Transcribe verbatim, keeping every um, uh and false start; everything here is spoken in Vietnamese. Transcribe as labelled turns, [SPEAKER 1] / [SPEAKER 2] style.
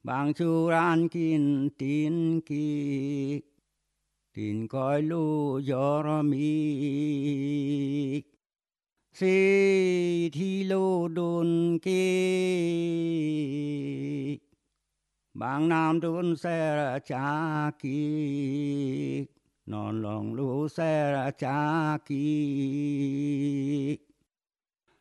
[SPEAKER 1] bang chu ran kin tin ki tin coi lu gió mi si thi lu đun ki bang nam đun xe ra cha ki non lòng lu xe ra cha ki